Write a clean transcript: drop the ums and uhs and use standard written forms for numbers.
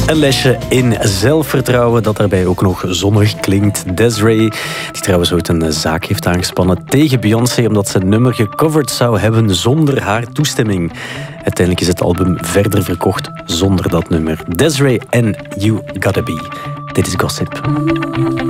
Een lesje in zelfvertrouwen dat daarbij ook nog zonnig klinkt. Des'ree, die trouwens ooit een zaak heeft aangespannen tegen Beyoncé omdat ze het nummer gecoverd zou hebben zonder haar toestemming. Uiteindelijk is het album verder verkocht zonder dat nummer. Des'ree en You Gotta Be. Dit is Gossip.